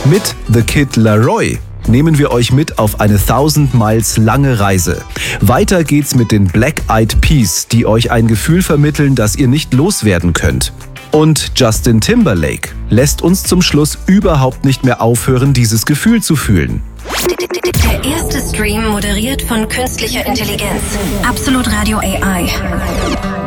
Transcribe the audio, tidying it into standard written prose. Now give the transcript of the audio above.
Mit The Kid Laroi nehmen wir euch mit auf eine 1000 Miles lange Reise. Weiter geht's mit den Black Eyed Peas, die euch ein Gefühl vermitteln, das ihr nicht loswerden könnt. Und Justin Timberlake lässt uns zum Schluss überhaupt nicht mehr aufhören, dieses Gefühl zu fühlen. Der erste Stream moderiert von künstlicher Intelligenz. Absolut Radio AI.